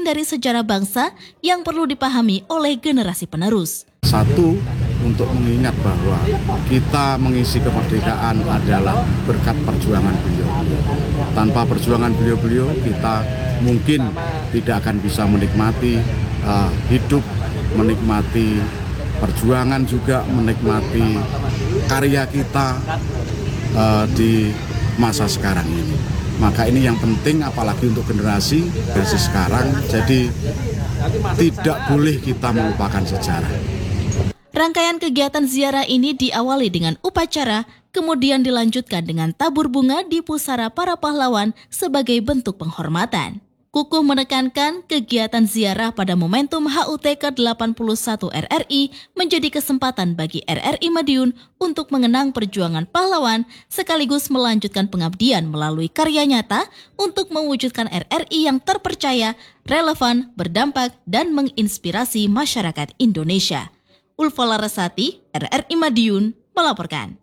dari sejarah bangsa yang perlu dipahami oleh generasi penerus. Satu, untuk mengingat bahwa kita mengisi kemerdekaan adalah berkat perjuangan beliau. Tanpa perjuangan beliau-beliau, kita mungkin tidak akan bisa menikmati hidup, menikmati perjuangan juga, menikmati karya kita di masa sekarang ini. Maka ini yang penting apalagi untuk generasi sekarang, jadi tidak boleh kita melupakan sejarah. Rangkaian kegiatan ziarah ini diawali dengan upacara, kemudian dilanjutkan dengan tabur bunga di pusara para pahlawan sebagai bentuk penghormatan. Kukuh menekankan kegiatan ziarah pada momentum HUT ke-81 RRI menjadi kesempatan bagi RRI Madiun untuk mengenang perjuangan pahlawan sekaligus melanjutkan pengabdian melalui karya nyata untuk mewujudkan RRI yang terpercaya, relevan, berdampak, dan menginspirasi masyarakat Indonesia. Ulfa Larasati, RRI Madiun, melaporkan.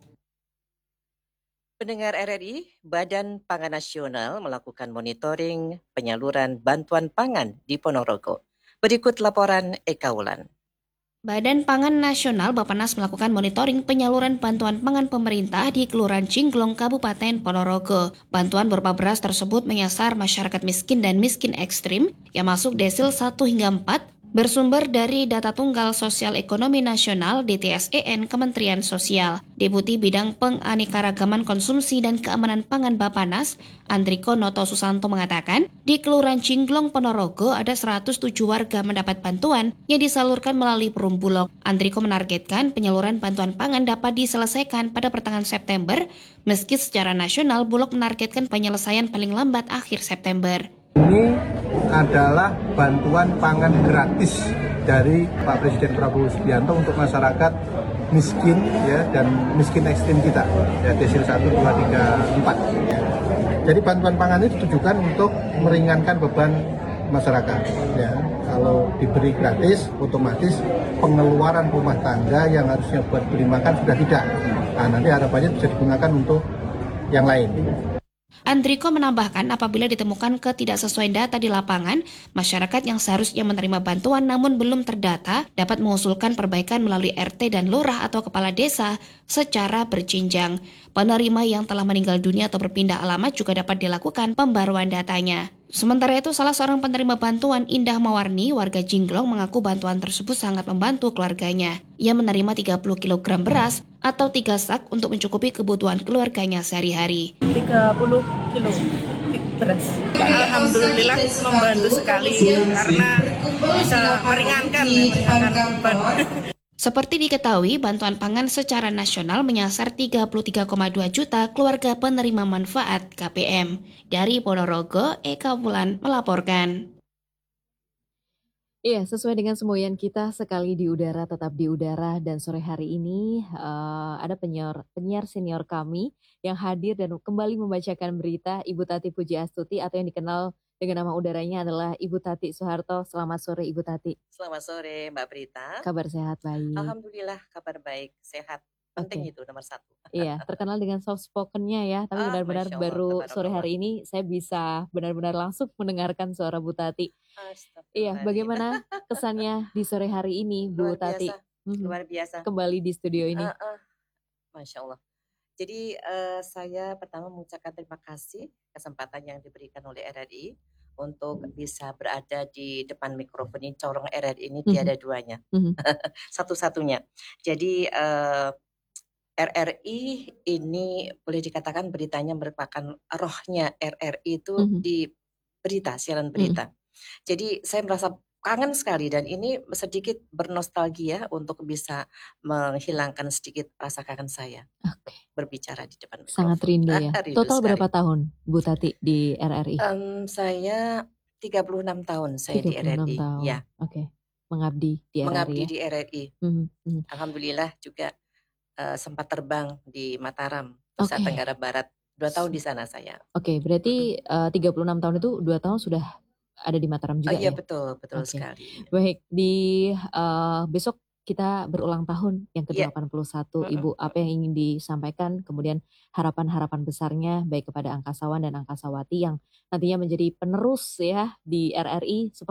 Pendengar RRI, Badan Pangan Nasional melakukan monitoring penyaluran bantuan pangan di Ponorogo. Berikut laporan Eka Wulan. Badan Pangan Nasional Bappenas melakukan monitoring penyaluran bantuan pangan pemerintah di Kelurahan Cinglong, Kabupaten Ponorogo. Bantuan berupa beras tersebut menyasar masyarakat miskin dan miskin ekstrim yang masuk desil 1 hingga 4 bersumber dari Data Tunggal Sosial Ekonomi Nasional DTSEN Kementerian Sosial. Deputi Bidang Penganekaragaman Konsumsi dan Keamanan Pangan Bappenas, Andriko Noto Susanto mengatakan, di Kelurahan Cinglong, Ponorogo ada 107 warga mendapat bantuan yang disalurkan melalui Perum Bulog. Andriko menargetkan penyaluran bantuan pangan dapat diselesaikan pada pertengahan September, meski secara nasional Bulog menargetkan penyelesaian paling lambat akhir September. Ini adalah bantuan pangan gratis dari Pak Presiden Prabowo Subianto untuk masyarakat miskin ya dan miskin ekstrim kita ya, desil 1, 2, 3, 4 ya. Jadi bantuan pangan ini ditujukan untuk meringankan beban masyarakat ya. Kalau diberi gratis otomatis pengeluaran rumah tangga yang harusnya buat beli makan sudah tidak. Nah, nanti harapannya bisa digunakan untuk yang lain. Andriko menambahkan apabila ditemukan ketidaksesuaian data di lapangan, masyarakat yang seharusnya menerima bantuan namun belum terdata dapat mengusulkan perbaikan melalui RT dan lurah atau kepala desa secara berjenjang. Penerima yang telah meninggal dunia atau berpindah alamat juga dapat dilakukan pembaruan datanya. Sementara itu, salah seorang penerima bantuan, Indah Mawarni, warga Cinglong, mengaku bantuan tersebut sangat membantu keluarganya. Ia menerima 30 kg beras atau 3 sak untuk mencukupi kebutuhan keluarganya sehari-hari. 30 kilo beras. Alhamdulillah membantu sekali karena bisa meringankan beban. Seperti diketahui, bantuan pangan secara nasional menyasar 33,2 juta keluarga penerima manfaat KPM. Dari Ponorogo, Eka Wulan melaporkan. Iya, sesuai dengan semboyan kita, sekali di udara tetap di udara, dan sore hari ini ada penyiar senior kami yang hadir dan kembali membacakan berita, Ibu Tati Pujiastuti atau yang dikenal dengan nama udaranya adalah Ibu Tati Soeharto. Selamat sore Ibu Tati. Selamat sore Mbak Prita. Kabar sehat, baik. Alhamdulillah kabar baik, sehat. Penting itu nomor 1. Iya, terkenal dengan soft spoken-nya ya, tapi benar-benar Masya Allah, baru sore tabarakallah. hari ini saya bisa benar-benar langsung mendengarkan suara Bu Tati. Iya, bagaimana kesannya di sore hari ini Bu Luar Tati? biasa, luar biasa. Kembali di studio ini. Masya Allah. Jadi saya pertama mengucapkan terima kasih kesempatan yang diberikan oleh RRI untuk bisa berada di depan mikrofon ini. Corong RRI ini tiada duanya, satu-satunya. Jadi RRI ini boleh dikatakan beritanya merupakan rohnya RRI itu di berita, siaran berita. Jadi saya merasa kangen sekali dan ini sedikit bernostalgia untuk bisa menghilangkan sedikit rasa kangen saya. Berbicara di depan mikrofon. Sangat rindu ya. Rindu Total sekali. berapa tahun Bu Tati di RRI? Saya 36 tahun saya di 36 RRI. tahun. Ya. Oke. Mengabdi di RRI. Mengabdi ya? di RRI. Alhamdulillah juga sempat terbang di Mataram, Nusa Tenggara Barat. 2 tahun di sana saya. Oke, berarti 36 tahun itu 2 tahun sudah ada di Mataram juga Iya ya? betul sekali. Baik, di besok kita berulang tahun yang ke-81. Ibu, apa yang ingin disampaikan, kemudian harapan-harapan besarnya baik kepada angkasawan dan angkasawati yang nantinya menjadi penerus ya di RRI